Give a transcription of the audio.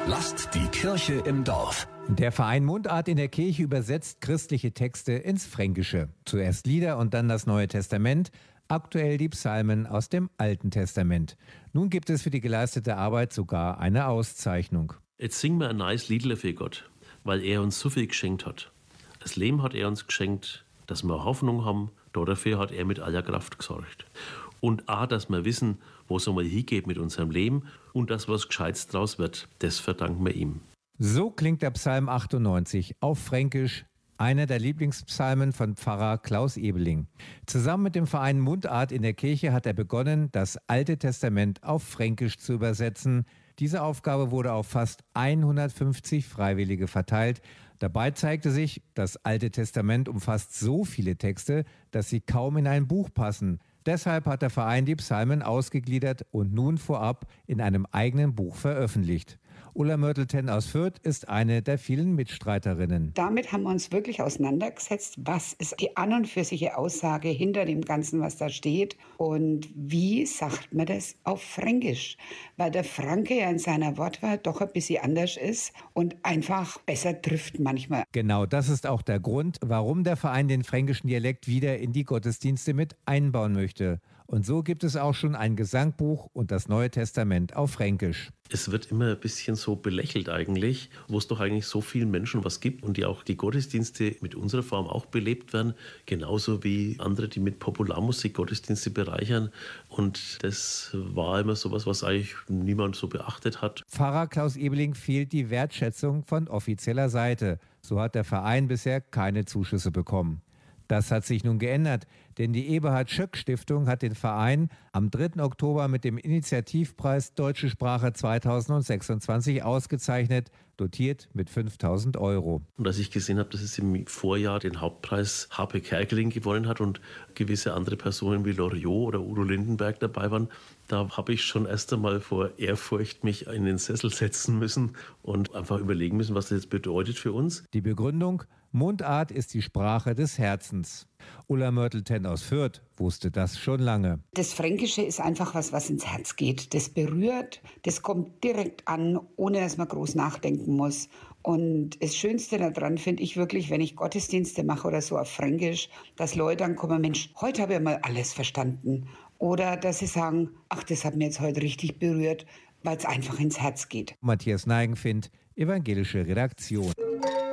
Lasst die Kirche im Dorf. Der Verein Mundart in der Kirche übersetzt christliche Texte ins Fränkische. Zuerst Lieder und dann das Neue Testament, aktuell die Psalmen aus dem Alten Testament. Nun gibt es für die geleistete Arbeit sogar eine Auszeichnung. Jetzt singen wir ein neues Liedle für Gott, weil er uns so viel geschenkt hat. Das Leben hat er uns geschenkt, dass wir Hoffnung haben, dafür hat er mit aller Kraft gesorgt. Und auch, dass wir wissen, wo es einmal hingeht mit unserem Leben und dass was Gescheites draus wird, das verdanken wir ihm. So klingt der Psalm 98 auf Fränkisch, einer der Lieblingspsalmen von Pfarrer Klaus Ebeling. Zusammen mit dem Verein Mundart in der Kirche hat er begonnen, das Alte Testament auf Fränkisch zu übersetzen. Diese Aufgabe wurde auf fast 150 Freiwillige verteilt. Dabei zeigte sich, das Alte Testament umfasst so viele Texte, dass sie kaum in ein Buch passen. Deshalb hat der Verein die Psalmen ausgegliedert und nun vorab in einem eigenen Buch veröffentlicht. Ulla Mörtelten aus Fürth ist eine der vielen Mitstreiterinnen. Damit haben wir uns wirklich auseinandergesetzt, was ist die an und für sich Aussage hinter dem Ganzen, was da steht und wie sagt man das auf Fränkisch, weil der Franke ja in seiner Wortwahl doch ein bisschen anders ist und einfach besser trifft manchmal. Genau, das ist auch der Grund, warum der Verein den fränkischen Dialekt wieder in die Gottesdienste mit einbauen möchte. Und so gibt es auch schon ein Gesangbuch und das Neue Testament auf Fränkisch. Es wird immer ein bisschen so belächelt eigentlich, wo es doch eigentlich so vielen Menschen was gibt und die auch die Gottesdienste mit unserer Form auch belebt werden, genauso wie andere, die mit Popularmusik Gottesdienste bereichern. Und das war immer sowas, was eigentlich niemand so beachtet hat. Pfarrer Klaus Ebeling fehlt die Wertschätzung von offizieller Seite. So hat der Verein bisher keine Zuschüsse bekommen. Das hat sich nun geändert, denn die Eberhard-Schöck-Stiftung hat den Verein am 3. Oktober mit dem Initiativpreis Deutsche Sprache 2026 ausgezeichnet, dotiert mit 5.000 €. Und als ich gesehen habe, dass es im Vorjahr den Hauptpreis H.P. Kerkeling gewonnen hat und gewisse andere Personen wie Loriot oder Udo Lindenberg dabei waren, da habe ich schon erst einmal vor Ehrfurcht mich in den Sessel setzen müssen und einfach überlegen müssen, was das jetzt bedeutet für uns. Die Begründung: Mundart ist die Sprache des Herzens. Ulla Mörtelten aus Fürth wusste das schon lange. Das Fränkische ist einfach was ins Herz geht. Das berührt, das kommt direkt an, ohne dass man groß nachdenken muss. Und das Schönste daran finde ich wirklich, wenn ich Gottesdienste mache oder so auf Fränkisch, dass Leute dann kommen, Mensch, heute habe ich mal alles verstanden. Oder dass sie sagen, ach, das hat mir jetzt heute richtig berührt, weil es einfach ins Herz geht. Matthias Neigenfind, Evangelische Redaktion.